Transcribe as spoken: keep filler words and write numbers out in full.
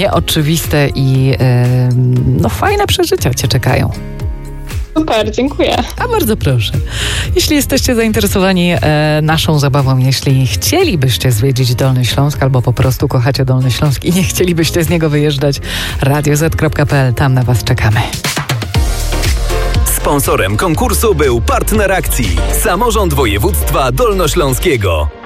nieoczywiste i e, no fajne przeżycia Cię czekają. Super, dziękuję. A bardzo proszę. Jeśli jesteście zainteresowani e, naszą zabawą, jeśli chcielibyście zwiedzić Dolny Śląsk albo po prostu kochacie Dolny Śląsk i nie chcielibyście z niego wyjeżdżać, radio zet kropka pe el, tam na Was czekamy. Sponsorem konkursu był partner akcji Samorząd Województwa Dolnośląskiego.